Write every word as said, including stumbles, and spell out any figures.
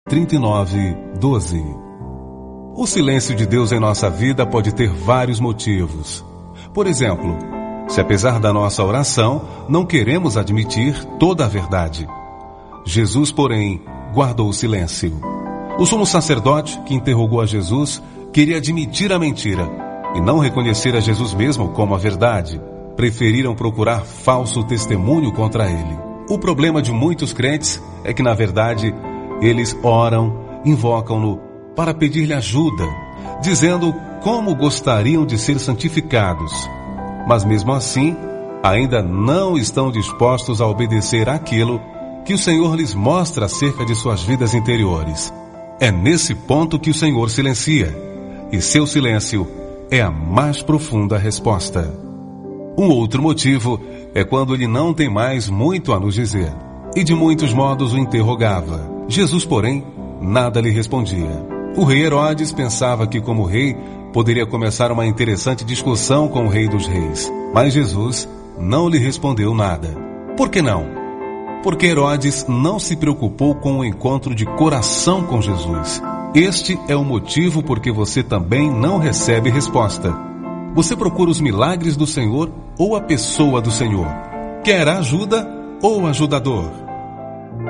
trinta e nove, doze. O silêncio de Deus em nossa vida pode ter vários motivos. Por exemplo, se apesar da nossa oração, não queremos admitir toda a verdade. Jesus, porém, guardou o silêncio. O sumo sacerdote, que interrogou a Jesus, queria admitir a mentira e não reconhecer a Jesus mesmo como a verdade. Preferiram procurar falso testemunho contra ele. O problema de muitos crentes é que, na verdade, eles oram, invocam-no para pedir-lhe ajuda, dizendo como gostariam de ser santificados. Mas mesmo assim, ainda não estão dispostos a obedecer àquilo que o Senhor lhes mostra acerca de suas vidas interiores. É nesse ponto que o Senhor silencia, e seu silêncio é a mais profunda resposta. Um outro motivo é quando ele não tem mais muito a nos dizer, e de muitos modos o interrogava. Jesus, porém, nada lhe respondia. O rei Herodes pensava que, como rei, poderia começar uma interessante discussão com o rei dos reis. Mas Jesus não lhe respondeu nada. Por que não? Porque Herodes não se preocupou com o encontro de coração com Jesus. Este é o motivo por que você também não recebe resposta. Você procura os milagres do Senhor ou a pessoa do Senhor? Quer ajuda ou ajudador?